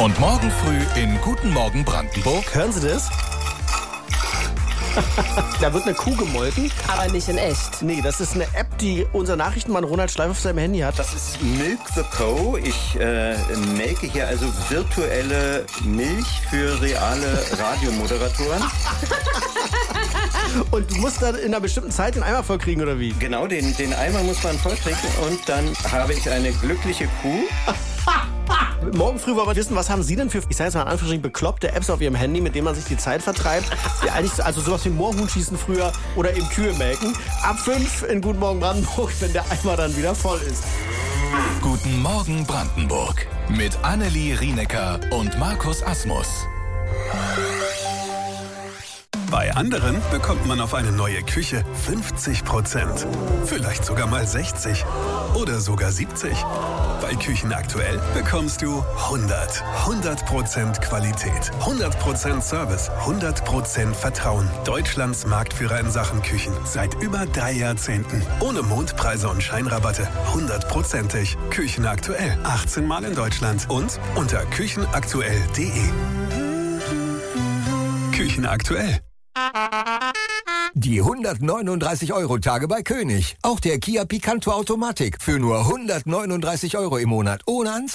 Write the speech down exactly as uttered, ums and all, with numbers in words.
Und morgen früh in Guten Morgen Brandenburg. Hören Sie das? Da wird eine Kuh gemolken. Aber nicht in echt. Nee, das ist eine App, die unser Nachrichtenmann Ronald Schleif auf seinem Handy hat. Das ist Milk the Co. Ich äh, melke hier also virtuelle Milch für reale Radiomoderatoren. Und du musst dann in einer bestimmten Zeit den Eimer vollkriegen, oder wie? Genau, den, den Eimer muss man volltrinken und dann habe ich eine glückliche Kuh. Morgen früh wollen wir wissen, was haben Sie denn für, ich sage jetzt mal in Anführungsstrichen, bekloppte Apps auf Ihrem Handy, mit denen man sich die Zeit vertreibt? Die eigentlich, also sowas wie Moorhuhn schießen früher oder eben Kühe melken. Ab fünf in Guten Morgen Brandenburg, wenn der Eimer dann wieder voll ist. Guten Morgen Brandenburg. Mit Annelie Rienecker und Markus Asmus. Bei anderen bekommt man auf eine neue Küche fünfzig Prozent. Vielleicht sogar mal sechzig. Oder sogar siebzig. Bei Küchen aktuell bekommst du hundert. hundert Prozent Qualität. hundert Prozent Service. hundert Prozent Vertrauen. Deutschlands Marktführer in Sachen Küchen. Seit über drei Jahrzehnten. Ohne Mondpreise und Scheinrabatte. hundertprozentig. Küchen aktuell. achtzehn Mal in Deutschland. Und unter küchenaktuell punkt de. Küchen aktuell. Die hundertneununddreißig Euro Tage bei König. Auch der Kia Picanto Automatik für nur hundertneununddreißig Euro im Monat. Ohne Anzahlung.